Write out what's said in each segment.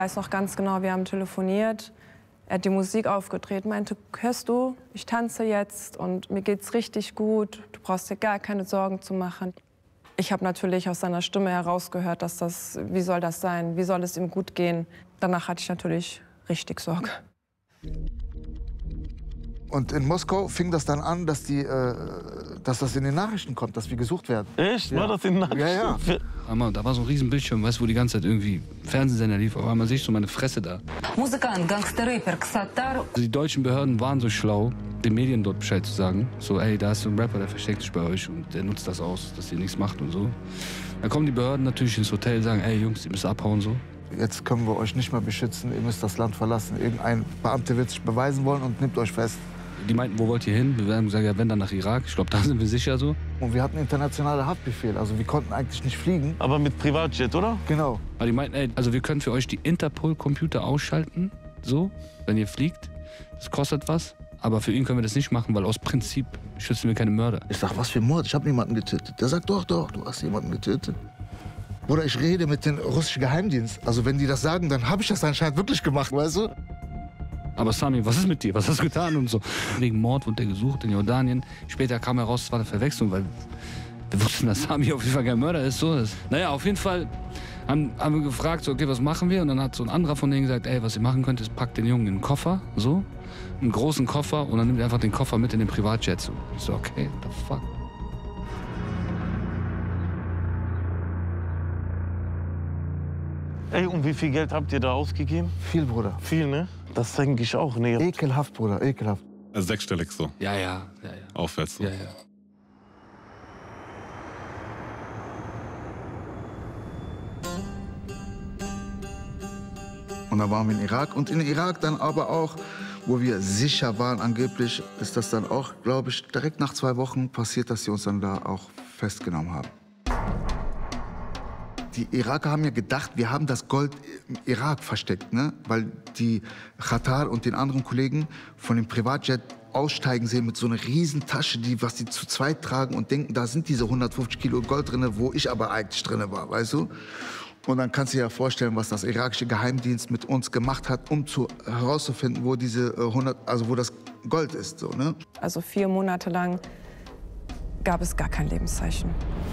Ich weiß noch ganz genau, wir haben telefoniert. Er hat die Musik aufgedreht, meinte, hörst du, ich tanze jetzt und mir geht's richtig gut. Du brauchst dir gar keine Sorgen zu machen. Ich habe natürlich aus seiner Stimme herausgehört, dass wie soll das sein? Wie soll es ihm gut gehen? Danach hatte ich natürlich richtig Sorge. Und in Moskau fing das dann an, dass das in den Nachrichten kommt, dass wir gesucht werden. Echt? Ja. War das in den Nachrichten? Ja, ja. Da war so ein riesen Bildschirm, weißt du, wo die ganze Zeit irgendwie Fernsehsender lief. Auf einmal sehe ich so meine Fresse da. Musikant, Gangster, Rapper, Xatar. Also die deutschen Behörden waren so schlau, den Medien dort Bescheid zu sagen. So, ey, da ist so ein Rapper, der versteckt sich bei euch und der nutzt das aus, dass ihr nichts macht und so. Dann kommen die Behörden natürlich ins Hotel und sagen, ey Jungs, ihr müsst abhauen so. Jetzt können wir euch nicht mehr beschützen, ihr müsst das Land verlassen. Irgendein Beamter wird sich beweisen wollen und nimmt euch fest. Die meinten, wo wollt ihr hin? Wir haben gesagt, ja, wenn dann nach Irak. Ich glaube, da sind wir sicher so. Und wir hatten internationale Haftbefehl, also wir konnten eigentlich nicht fliegen. Aber mit Privatjet, oder? Genau. Aber die meinten, ey, also wir können für euch die Interpol-Computer ausschalten, so, wenn ihr fliegt. Das kostet was. Aber für ihn können wir das nicht machen, weil aus Prinzip schützen wir keine Mörder. Ich sag, was für Mord? Ich habe niemanden getötet. Der sagt, doch, du hast jemanden getötet. Oder ich rede mit dem russischen Geheimdienst. Also wenn die das sagen, dann habe ich das anscheinend wirklich gemacht, weißt du? Aber Sami, was ist mit dir? Was hast du getan und so? Wegen Mord wurde er gesucht in Jordanien. Später kam heraus, es war eine Verwechslung, weil wir wussten, dass Sami auf jeden Fall kein Mörder ist. So. Naja, auf jeden Fall haben wir gefragt, so, okay, was machen wir? Und dann hat so ein anderer von denen gesagt, ey, was ihr machen könnt, ist packt den Jungen in einen Koffer, so, einen großen Koffer, und dann nimmt ihr einfach den Koffer mit in den Privatjet. So. Ich so, okay, what the fuck? Ey, und wie viel Geld habt ihr da ausgegeben? Viel, Bruder. Viel, ne? Das denke ich auch. Nee. Ekelhaft, Bruder, ekelhaft. Also sechsstellig so. Ja. Aufwärts so. Ja. Und dann waren wir in Irak. Und in Irak dann aber auch, wo wir sicher waren angeblich, ist das dann auch, glaube ich, direkt nach 2 Wochen passiert, dass sie uns dann da auch festgenommen haben. Die Iraker haben ja gedacht, wir haben das Gold im Irak versteckt, ne? Weil die Xatar und den anderen Kollegen von dem Privatjet aussteigen sehen mit so einer riesen Tasche, was die zu zweit tragen und denken, da sind diese 150 Kilo Gold drin, wo ich aber eigentlich drin war, weißt du? Und dann kannst du dir ja vorstellen, was das irakische Geheimdienst mit uns gemacht hat, um herauszufinden, wo diese wo das Gold ist, so, ne? Also 4 Monate lang gab es gar kein Lebenszeichen.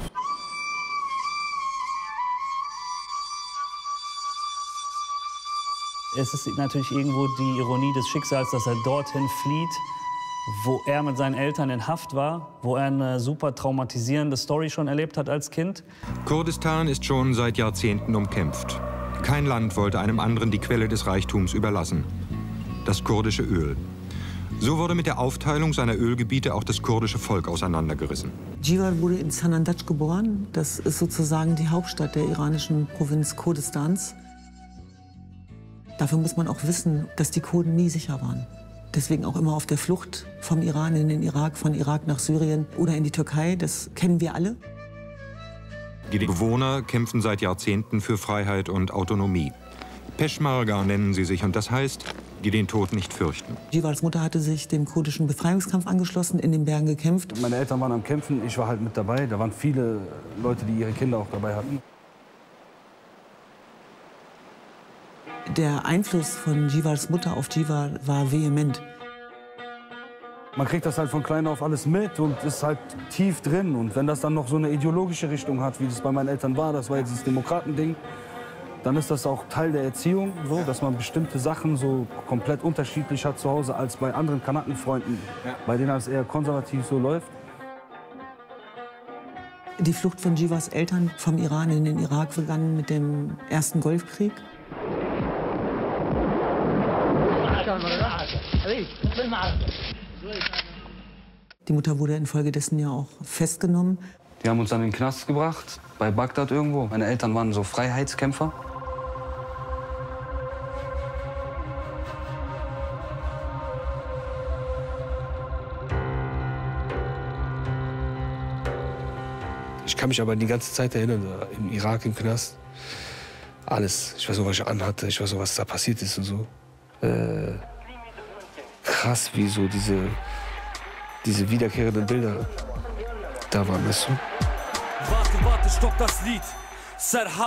Es ist natürlich irgendwo die Ironie des Schicksals, dass er dorthin flieht, wo er mit seinen Eltern in Haft war, wo er eine super traumatisierende Story schon erlebt hat als Kind. Kurdistan ist schon seit Jahrzehnten umkämpft. Kein Land wollte einem anderen die Quelle des Reichtums überlassen: das kurdische Öl. So wurde mit der Aufteilung seiner Ölgebiete auch das kurdische Volk auseinandergerissen. Jivar wurde in Sanandaj geboren. Das ist sozusagen die Hauptstadt der iranischen Provinz Kurdistans. Dafür muss man auch wissen, dass die Kurden nie sicher waren. Deswegen auch immer auf der Flucht vom Iran in den Irak, von Irak nach Syrien oder in die Türkei. Das kennen wir alle. Die Bewohner kämpfen seit Jahrzehnten für Freiheit und Autonomie. Peschmerga nennen sie sich, und das heißt, die den Tod nicht fürchten. Jivars Mutter hatte sich dem kurdischen Befreiungskampf angeschlossen, in den Bergen gekämpft. Meine Eltern waren am Kämpfen, ich war halt mit dabei. Da waren viele Leute, die ihre Kinder auch dabei hatten. Der Einfluss von Jivars Mutter auf Jivar war vehement. Man kriegt das halt von klein auf alles mit und ist halt tief drin. Und wenn das dann noch so eine ideologische Richtung hat, wie das bei meinen Eltern war, das war jetzt das Demokratending, dann ist das auch Teil der Erziehung, so, dass man bestimmte Sachen so komplett unterschiedlich hat zu Hause als bei anderen Kanakenfreunden, bei denen es eher konservativ so läuft. Die Flucht von Jivars Eltern vom Iran in den Irak begann mit dem ersten Golfkrieg. Die Mutter wurde infolgedessen ja auch festgenommen. Die haben uns dann in den Knast gebracht, bei Bagdad irgendwo. Meine Eltern waren so Freiheitskämpfer. Ich kann mich aber die ganze Zeit erinnern, im Irak, im Knast. Alles. Ich weiß noch, was ich anhatte, ich weiß noch, was da passiert ist und so. Krass, wie so diese wiederkehrenden Bilder da waren, weißt du? Warte, stopp das Lied.